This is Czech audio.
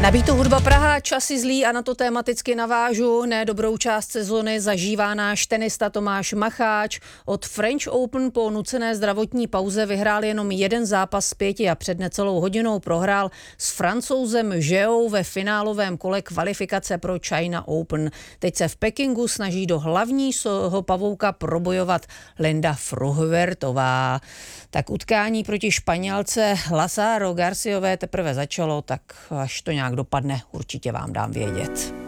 Nabídku Hudba Praha, časy zlý a na to tematicky navážu. Dobrou část sezony zažívá náš tenista Tomáš Macháč. Od French Open po nucené zdravotní pauze vyhrál jenom jeden zápas z 5 a před necelou hodinou prohrál s Francouzem Jeou ve finálovém kole kvalifikace pro China Open. Teď se v Pekingu snaží do hlavního pavouka probojovat Linda Fruhvirtová. Tak utkání proti Španělce Lazaro Garciové teprve začalo, tak až to nějak dopadne, určitě vám dám vědět.